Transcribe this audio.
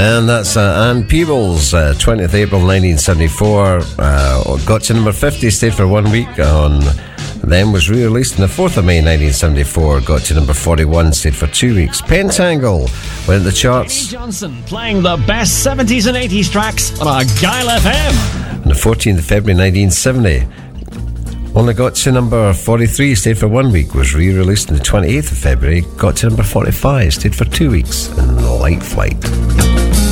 And that's Ann Peebles, 20th April 1974. Got to number 50, stayed for 1 week on Them, was re-released on the 4th of May 1974. Got to number 41, stayed for 2 weeks. Pentangle went in the charts. Eddie Johnson playing the best 70s and 80s tracks on Argyle FM. On the 14th of February 1970. Only got to number 43, stayed for 1 week, was re-released on the 28th of February, got to number 45, stayed for 2 weeks in Light Flight.